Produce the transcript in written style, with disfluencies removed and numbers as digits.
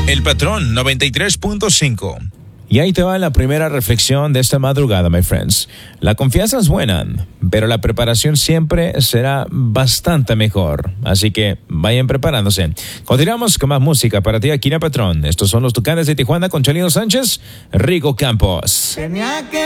El Patrón 93.5. Y ahí te va la primera reflexión de esta madrugada, my friends. La confianza es buena, pero la preparación siempre será bastante mejor. Así que vayan preparándose. Continuamos con más música para ti aquí en el Patrón. Estos son los Tucanes de Tijuana con Chalino Sánchez, Rigo Campos. Tenía que